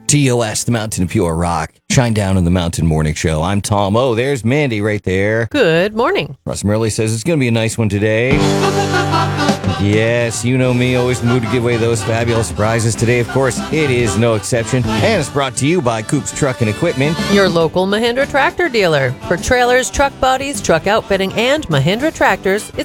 TOS, the Mountain of Pure Rock. Shine down on the Mountain Morning Show. I'm Tom. Oh, there's Mandy right there. Good morning. Russ Murley says it's going to be a nice one today. Yes, you know me, always in the mood to give away those fabulous prizes. Today, of course, it is no exception. And it's brought to you by Coops Truck and Equipment. Your local Mahindra tractor dealer. For trailers, truck bodies, truck outfitting, and Mahindra tractors, it's